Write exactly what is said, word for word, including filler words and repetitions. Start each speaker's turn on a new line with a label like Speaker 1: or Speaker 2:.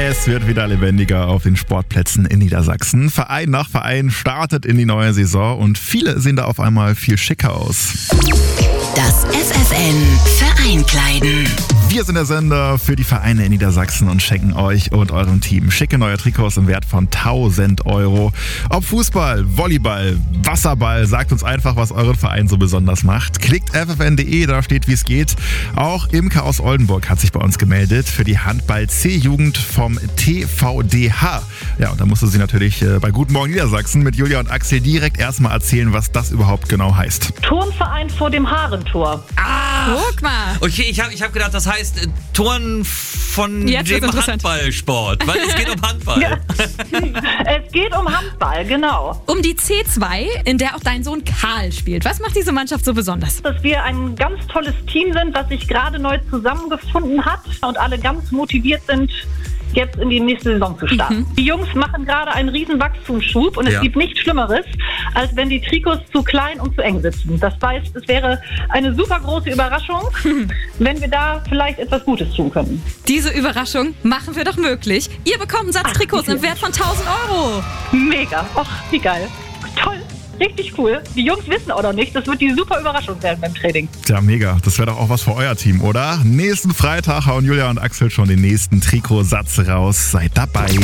Speaker 1: Es wird wieder lebendiger auf den Sportplätzen in Niedersachsen. Verein nach Verein startet in die neue Saison und viele sehen da auf einmal viel schicker aus.
Speaker 2: Das F F N Vereinkleiden.
Speaker 1: Wir sind der Sender für die Vereine in Niedersachsen und schenken euch und eurem Team schicke neue Trikots im Wert von tausend Euro. Ob Fußball, Volleyball, Wasserball, sagt uns einfach, was euren Verein so besonders macht. Klickt f f n punkt d e, da steht, wie es geht. Auch Imke aus Oldenburg hat sich bei uns gemeldet für die Handball-C-Jugend vom T V D H. Ja, und da musste sie natürlich äh, bei Guten Morgen Niedersachsen mit Julia und Axel direkt erstmal erzählen, was das überhaupt genau heißt.
Speaker 3: Turnverein vor dem Haarentor.
Speaker 4: Ah,
Speaker 5: Guck mal.
Speaker 4: okay, ich habe ich hab gedacht, das heißt äh, Turnen von
Speaker 5: Jetzt wird's
Speaker 4: dem
Speaker 5: interessant.
Speaker 4: Handballsport, weil es geht um Handball.
Speaker 3: Ja. Es geht um Handball, genau.
Speaker 5: Um die C zwei, in der auch dein Sohn Karl spielt. Was macht diese Mannschaft so besonders?
Speaker 3: Dass wir ein ganz tolles Team sind, das sich gerade neu zusammengefunden hat und alle ganz motiviert sind, jetzt in die nächste Saison zu starten.
Speaker 5: Mhm.
Speaker 3: Die Jungs machen gerade einen riesen Wachstumsschub und es
Speaker 4: Ja.
Speaker 3: gibt nichts Schlimmeres, als wenn die Trikots zu klein und zu eng sitzen. Das heißt, es wäre eine super große Überraschung, wenn wir da vielleicht etwas Gutes tun können.
Speaker 5: Diese Überraschung machen wir doch möglich. Ihr bekommt einen Satz
Speaker 3: Ach,
Speaker 5: Trikots
Speaker 3: wie
Speaker 5: im Wert von tausend Euro.
Speaker 3: Mega. Ach, wie geil. Toll. Richtig cool. Die Jungs wissen auch noch nicht, das wird die super Überraschung werden beim Training.
Speaker 1: Tja, mega. Das wäre doch auch was für euer Team, oder? Nächsten Freitag hauen Julia und Axel schon den nächsten Trikotsatz raus. Seid dabei.